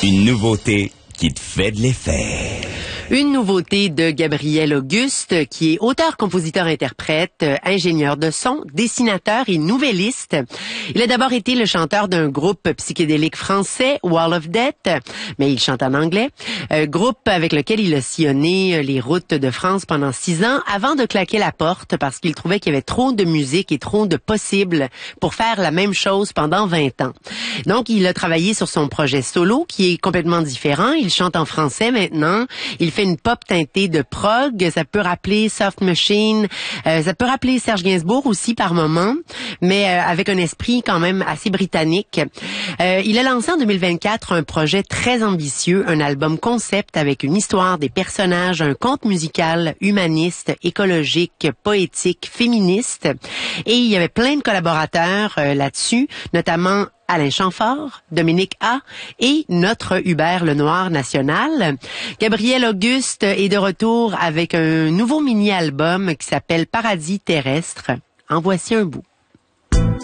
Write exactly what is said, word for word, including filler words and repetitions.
Une nouveauté qui te fait de l'effet. Une nouveauté de Gabriel Auguste, qui est auteur, compositeur, interprète, ingénieur de son, dessinateur et nouvelliste. Il a d'abord été le chanteur d'un groupe psychédélique français, Wall of Death, mais il chante en anglais. Euh, groupe avec lequel il a sillonné les routes de France pendant six ans avant de claquer la porte parce qu'il trouvait qu'il y avait trop de musique et trop de possibles pour faire la même chose pendant vingt ans. Donc, il a travaillé sur son projet solo qui est complètement différent. Il chante en français maintenant. Il fait une pop teintée de prog, ça peut rappeler Soft Machine, euh, ça peut rappeler Serge Gainsbourg aussi par moments, mais euh, avec un esprit quand même assez britannique. Euh, il a lancé en deux mille vingt-quatre un projet très ambitieux, un album concept avec une histoire, des personnages, un conte musical humaniste, écologique, poétique, féministe. Et il y avait plein de collaborateurs euh, là-dessus, notamment Alain Chamfort, Dominique A. et notre Hubert Lenoir national. Gabriel Auguste est de retour avec un nouveau mini-album qui s'appelle Paradis terrestre. En voici un bout.